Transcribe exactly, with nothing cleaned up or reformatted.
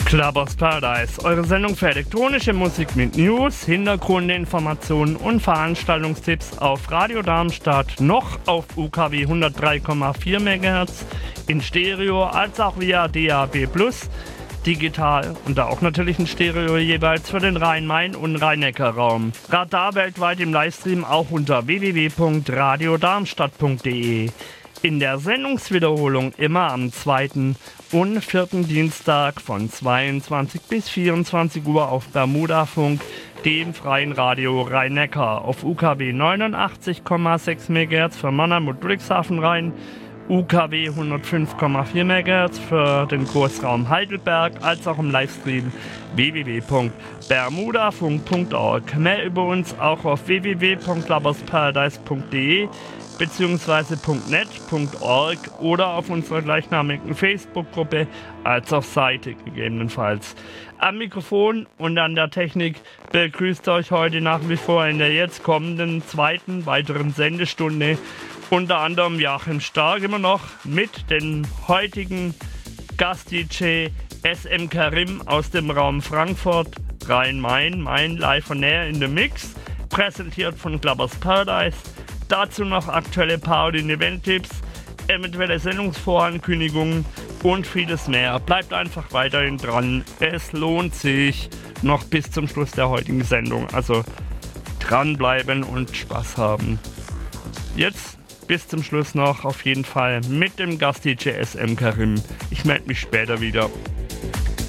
Clubbers Paradise, eure Sendung für elektronische Musik mit News, Hintergrundinformationen und Veranstaltungstipps auf Radio Darmstadt, noch auf U K W hundertdrei Komma vier Megahertz, in Stereo als auch via D A B plus, digital und da auch natürlich in Stereo jeweils für den Rhein-Main- und Rhein-Neckar-Raum. Radar weltweit im Livestream auch unter w w w punkt radio darmstadt punkt d e. In der Sendungswiederholung immer am zweiten und vierten Dienstag von zweiundzwanzig bis vierundzwanzig Uhr auf Bermudafunk, dem freien Radio Rhein-Neckar, auf U K W neunundachtzig Komma sechs Megahertz für Mannheim und Ludwigshafen Rhein, U K W hundertfünf Komma vier Megahertz für den Großraum Heidelberg, als auch im Livestream w w w punkt bermudafunk punkt org. Mehr über uns auch auf w w w punkt clubbersparadise punkt d e beziehungsweise .net punkt org oder auf unserer gleichnamigen Facebook-Gruppe als auch Seite gegebenenfalls. Am Mikrofon und an der Technik begrüßt euch heute nach wie vor in der jetzt kommenden zweiten weiteren Sendestunde unter anderem Joachim Stark immer noch mit dem heutigen Gast-D J S M Karim aus dem Raum Frankfurt, Rhein-Main, Main live on air in the Mix, präsentiert von Clubbers Paradise. Dazu noch aktuelle Party- und Event-Tipps, eventuelle Sendungsvorankündigungen und vieles mehr. Bleibt einfach weiterhin dran. Es lohnt sich noch bis zum Schluss der heutigen Sendung. Also dranbleiben und Spaß haben. Jetzt bis zum Schluss noch auf jeden Fall mit dem Gast-D J S M Karim. Ich melde mich später wieder.